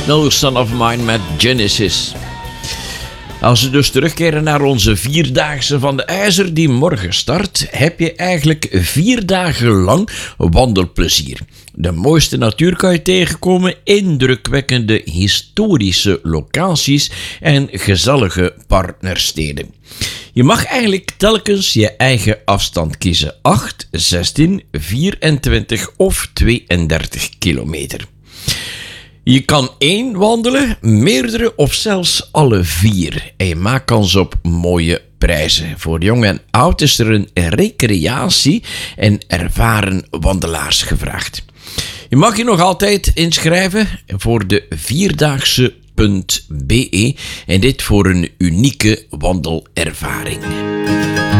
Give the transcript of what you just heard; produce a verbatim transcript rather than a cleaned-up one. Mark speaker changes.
Speaker 1: No Son of Mine met Genesis. Als we dus terugkeren naar onze Vierdaagse van de IJzer die morgen start, heb je eigenlijk vier dagen lang wandelplezier. De mooiste natuur kan je tegenkomen, indrukwekkende historische locaties en gezellige partnersteden. Je mag eigenlijk telkens je eigen afstand kiezen: acht, zestien, vierentwintig of tweeëndertig kilometer. Je kan één wandelen, meerdere of zelfs alle vier. En je maakt kans op mooie prijzen. Voor jong en oud is er een recreatie en ervaren wandelaars gevraagd. Je mag je nog altijd inschrijven voor de vierdaagse punt be en dit voor een unieke wandelervaring.